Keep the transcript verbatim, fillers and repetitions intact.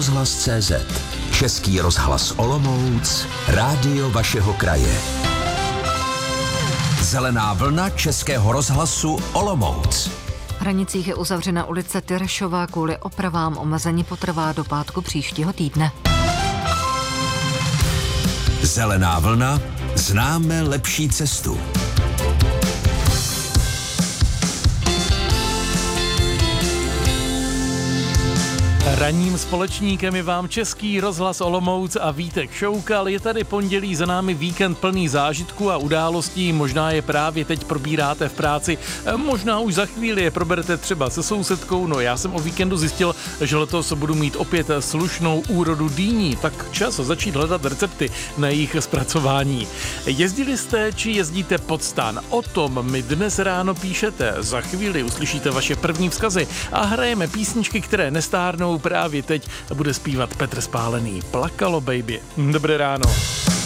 rozhlas tečka cé zet. Český rozhlas Olomouc, rádio vašeho kraje. Zelená vlna Českého rozhlasu Olomouc. V Hranicích je uzavřena ulice Tyrešová kvůli opravám. Omezení potrvá do pátku příštího týdne. Zelená vlna, známe lepší cestu. Ranním společníkem je vám Český rozhlas Olomouc a Vítek Šoukal. Je tady pondělí, za námi víkend plný zážitků a událostí. Možná je právě teď probíráte v práci, možná už za chvíli je proberete třeba se sousedkou. No já jsem o víkendu zjistil, že letos budu mít opět slušnou úrodu dýní, tak čas začít hledat recepty na jejich zpracování. Jezdili jste či jezdíte pod stan? O tom mi dnes ráno píšete. Za chvíli uslyšíte vaše první vzkazy a hrajeme písničky, které nestárnou. Právě teď bude zpívat Petr Spálený. Plakalo, baby. Dobré ráno.